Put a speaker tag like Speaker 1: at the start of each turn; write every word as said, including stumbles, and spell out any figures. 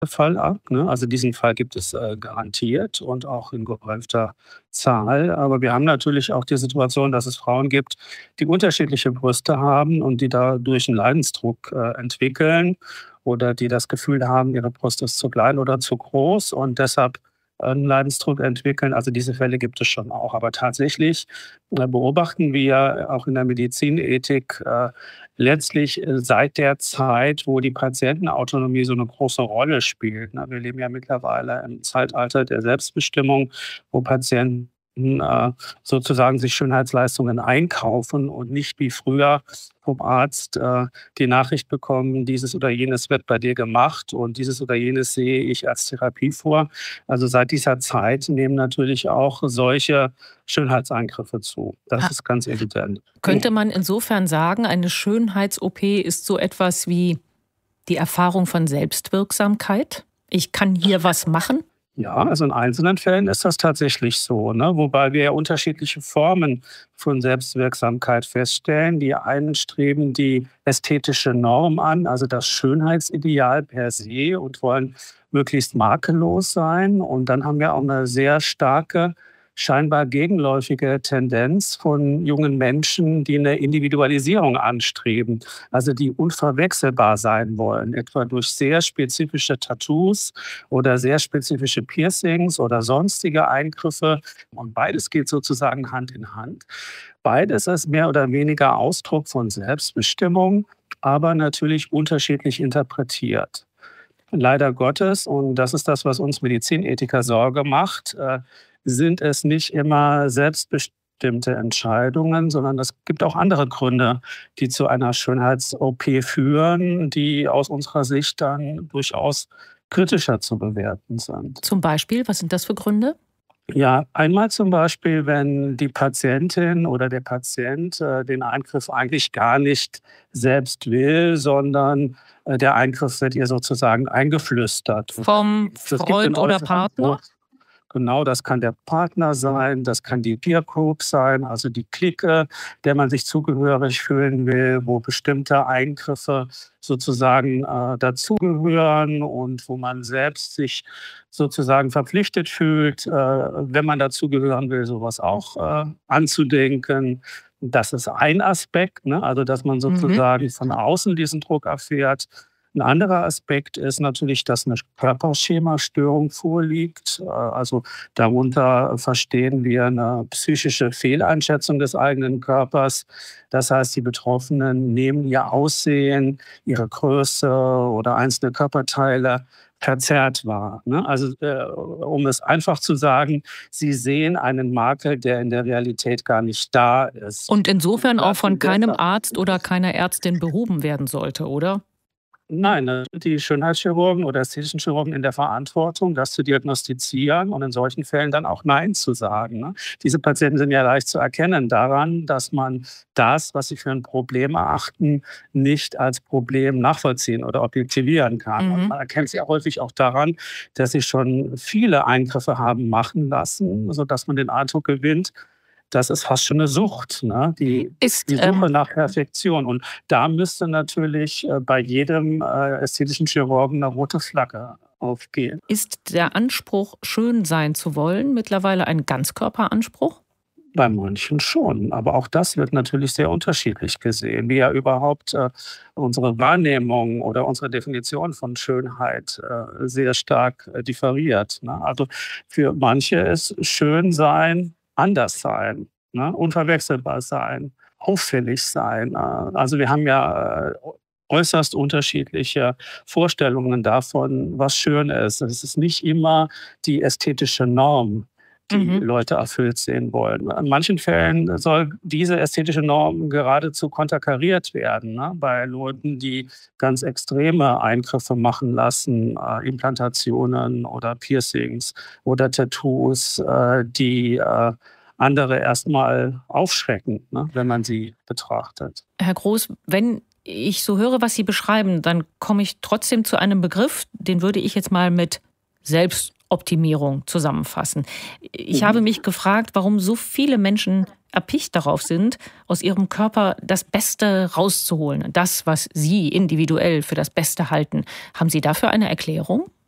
Speaker 1: Fall ab, ne? Also diesen Fall gibt es äh, garantiert und auch in gehäufter Zahl. Aber wir haben natürlich auch die Situation, dass es Frauen gibt, die unterschiedliche Brüste haben und die dadurch einen Leidensdruck äh, entwickeln oder die das Gefühl haben, ihre Brust ist zu klein oder zu groß und deshalb äh, einen Leidensdruck entwickeln. Also diese Fälle gibt es schon auch. Aber tatsächlich äh, beobachten wir auch in der Medizinethik äh, letztlich äh, seit der Zeit, wo die Patientenautonomie so eine große Rolle spielt, ne? Wir leben ja mittlerweile im Zeitalter der Selbstbestimmung, wo Patienten äh, sozusagen sich Schönheitsleistungen einkaufen und nicht wie früher vom Arzt äh, die Nachricht bekommen, dieses oder jenes wird bei dir gemacht und dieses oder jenes sehe ich als Therapie vor. Also seit dieser Zeit nehmen natürlich auch solche Schönheitseingriffe zu. Das
Speaker 2: Ha-
Speaker 1: ist ganz evident.
Speaker 2: Könnte man insofern sagen, eine Schönheits-O P ist so etwas wie die Erfahrung von Selbstwirksamkeit? Ich kann hier was machen?
Speaker 1: Ja, also in einzelnen Fällen ist das tatsächlich so, ne? Wobei wir ja unterschiedliche Formen von Selbstwirksamkeit feststellen. Die einen streben die ästhetische Norm an, also das Schönheitsideal per se und wollen möglichst makellos sein. Und dann haben wir auch eine sehr starke, scheinbar gegenläufige Tendenz von jungen Menschen, die eine Individualisierung anstreben, also die unverwechselbar sein wollen, etwa durch sehr spezifische Tattoos oder sehr spezifische Piercings oder sonstige Eingriffe. Und beides geht sozusagen Hand in Hand. Beides ist mehr oder weniger Ausdruck von Selbstbestimmung, aber natürlich unterschiedlich interpretiert. Leider Gottes, und das ist das, was uns Medizinethiker Sorge macht, äh, sind es nicht immer selbstbestimmte Entscheidungen, sondern es gibt auch andere Gründe, die zu einer Schönheits-O P führen, die aus unserer Sicht dann durchaus kritischer zu bewerten sind.
Speaker 2: Zum Beispiel, was sind das für Gründe?
Speaker 1: Ja, einmal zum Beispiel, wenn die Patientin oder der Patient äh, den Eingriff eigentlich gar nicht selbst will, sondern äh, der Eingriff wird ihr sozusagen eingeflüstert.
Speaker 2: Vom
Speaker 1: Das gibt
Speaker 2: Freund
Speaker 1: den
Speaker 2: oder
Speaker 1: äußeren
Speaker 2: Partner?
Speaker 1: Grund. Genau, das kann der Partner sein, das kann die Peer Group sein, also die Clique, der man sich zugehörig fühlen will, wo bestimmte Eingriffe sozusagen äh, dazugehören und wo man selbst sich sozusagen verpflichtet fühlt, äh, wenn man dazugehören will, sowas auch äh, anzudenken. Das ist ein Aspekt, ne? Also dass man
Speaker 2: Mhm.
Speaker 1: sozusagen von außen diesen Druck erfährt. Ein anderer Aspekt ist natürlich, dass eine Körperschemastörung vorliegt. Äh, Also darunter verstehen wir eine psychische Fehleinschätzung des eigenen Körpers. Das heißt, die Betroffenen nehmen ihr Aussehen, ihre Größe oder einzelne Körperteile verzerrt wahr, ne? Also äh, um es einfach zu sagen, sie sehen einen Makel, der in der Realität gar nicht da ist.
Speaker 2: Und insofern auch
Speaker 1: Das
Speaker 2: von keinem
Speaker 1: deshalb
Speaker 2: Arzt oder keiner Ärztin behoben werden sollte, oder?
Speaker 1: Nein, da sind die Schönheitschirurgen oder ästhetischen Chirurgen in der Verantwortung, das zu diagnostizieren und in solchen Fällen dann auch Nein zu sagen, ne? Diese Patienten sind ja leicht zu erkennen daran, dass man das, was sie für ein Problem erachten, nicht als Problem nachvollziehen oder objektivieren kann. Und
Speaker 2: Mhm.
Speaker 1: man erkennt sie ja häufig auch daran, dass sie schon viele Eingriffe haben machen lassen, sodass man den Eindruck gewinnt, das ist fast schon eine Sucht, ne? Die
Speaker 2: Ist,
Speaker 1: die Suche
Speaker 2: ähm,
Speaker 1: nach Perfektion. Und da müsste natürlich äh, bei jedem äh, ästhetischen Chirurgen eine rote Flagge aufgehen.
Speaker 2: ist der Anspruch, schön sein zu wollen, mittlerweile ein Ganzkörperanspruch?
Speaker 1: Bei manchen schon, aber auch das wird natürlich sehr unterschiedlich gesehen, wie ja überhaupt äh, unsere Wahrnehmung oder unsere Definition von Schönheit äh, sehr stark äh, differiert, ne? Also für manche ist schön sein, anders sein, ne? Unverwechselbar sein, auffällig sein. Äh, also wir haben ja äh, äußerst unterschiedliche Vorstellungen davon, was schön ist. Es ist nicht immer die ästhetische Norm, die
Speaker 2: Mhm.
Speaker 1: Leute erfüllt sehen wollen. In manchen Fällen soll diese ästhetische Norm geradezu konterkariert werden, ne? Bei Leuten, die ganz extreme Eingriffe machen lassen, äh, Implantationen oder Piercings oder Tattoos, äh, die äh, andere erstmal aufschrecken, ne, wenn man sie betrachtet.
Speaker 2: Herr Groß, wenn ich so höre, was Sie beschreiben, dann komme ich trotzdem zu einem Begriff, den würde ich jetzt mal mit Selbstoptimierung zusammenfassen. Ich
Speaker 1: Mhm.
Speaker 2: habe mich gefragt, warum so viele Menschen erpicht darauf sind, aus ihrem Körper das Beste rauszuholen. Das, was Sie individuell für das Beste halten. Haben Sie dafür eine Erklärung?